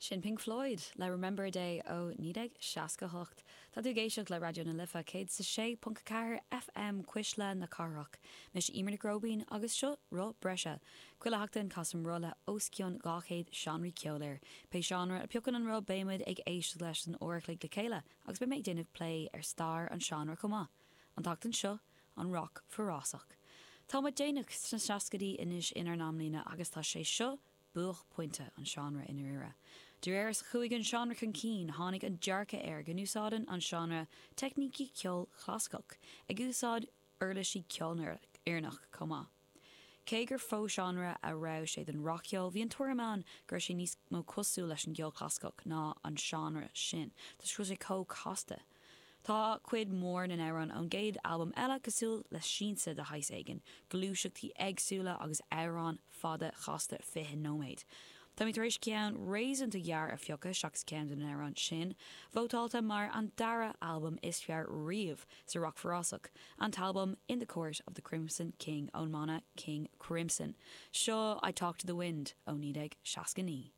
Sin Pink Floyd le Remember a Day ó nídeg seaca hocht. Tá dú géisioach le radio na lifa céad sa 6.4 FM cuisle na carach. Mis imar na grobín agus seo ro breise. Cuile hachtain casam rolla oscion gachéad seanrí ceolir. Pe seanra a piochan an ro béimid ag éiste leis an orachlaigh le céile, agus be méid déanamh play ar star an seanra comá. An tachtain seo an rock forrásach. Tá ma déanaach san seacadí inis inar námlína agus tá sé seo buch pointe an seanra in ura. Dúir sa chuig an seanra chun cín tháinig an dearcha ganúsádan an seanra techníci ceol chlascach, ag úsáid urlaisí ceolnar iarnach comá. Cé gur fó seanra a rá sé den rockceol, bhí an tuairmeán gur sé níos mó cosú leis an geol chlascach ná an seanra sin. Tás chu sé có costa. Tá cuid mór na éireann an géad album eile cosúil le sínsa de hais aigen, glúiseachtaí agsúla agus éireann fada chasta fiche nóméid. Tá mit rééis ceann rééisanta ghear a fiocha seachas ceann den éireann sin, vótáilta mar an dara album is fear riamh sa rock forrásach, an talbum In the Court of the Crimson King ón mana King Crimson. Seo I Talk to the Wind ó nídeg seaca ní.